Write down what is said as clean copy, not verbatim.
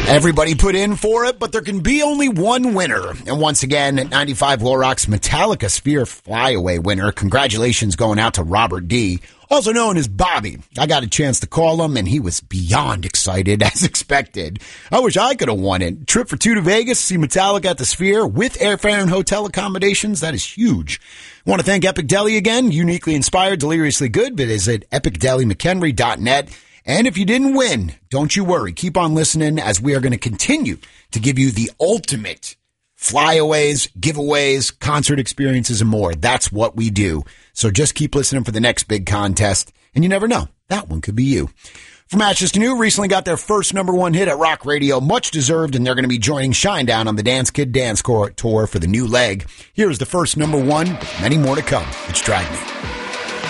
Everybody put in for it, but there can be only one winner. And once again, 95 Low Rock's Metallica Sphere Flyaway winner. Congratulations going out to Robert D., also known as Bobby. I got a chance to call him, and he was beyond excited, as expected. I wish I could have won it. Trip for two to Vegas, see Metallica at the Sphere with airfare and hotel accommodations. That is huge. I want to thank Epic Deli again. Uniquely inspired, deliriously good. Visit epicdelimchenry.net. And if you didn't win, don't you worry. Keep on listening, as we are going to continue to give you the ultimate flyaways, giveaways, concert experiences, and more. That's what we do. So just keep listening for the next big contest. And you never know, that one could be you. From Manchester New, recently got their first #1 hit at Rock Radio. Much deserved, and they're going to be joining Shinedown on the Dance Kid Dance Tour for the new leg. Here is the first #1, with many more to come. It's Drag Me.